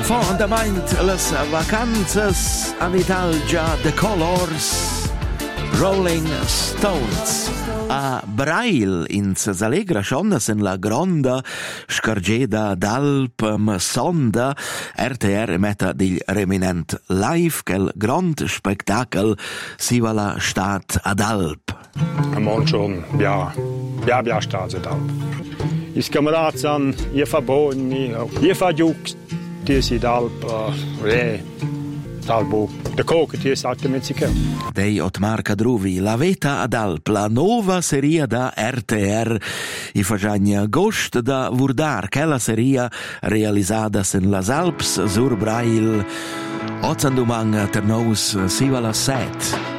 Fondament les vacanzas an Italia de Colors Rolling Stones a Brail in Allegra Schonnes in la Gronda Scargeda d'Alp Sonda RTR metta dil reminent live quel grand spectacle si va la stat ad Alp. Am Monchon, ja stat ad Alp. Is camarats an, je fa boni, je fa giux, die si d'Alp, Talbo. De coca ti è esattamente che. Dei Otmar Cadruvi, la veta ad Alp, la nuova serie da RTR, i fagiani agost da Vurdar, che la serie realizzata in las Alps sur Brail, Ozandumang Ternos Sivala Set.